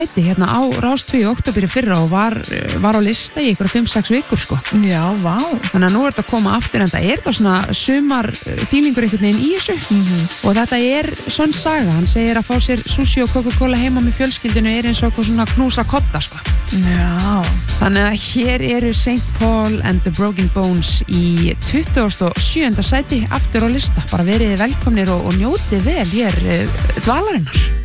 hérna á Rás 2 í október í fyrra og var á lista í ykkur 5-6 vikur sko. Já, vá. Þannig að nú þetta að koma aftur en það þetta svona sumar fílingur einhvern veginn í þessu og þetta svona saga, hann segir að fá sér sushi og Coca-Cola heima með fjölskyldinu eins og eitthvað svona knúsa kotta sko. Já. Þannig að hér eru St. Paul and the Broken Bones í 27. sæti aftur á lista, bara verið velkomnir og njótið vel hér dvalarinnar.